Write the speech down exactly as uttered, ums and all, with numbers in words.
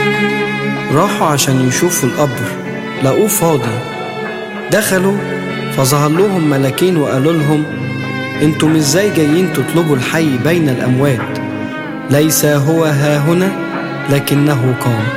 راحوا عشان يشوفوا القبر، لقوه فاضي. دخلوا فظهر لهم ملكين وقالوا لهم: انتم ازاي جايين تطلبوا الحي بين الأموات؟ ليس هو ها هنا لكنه قام.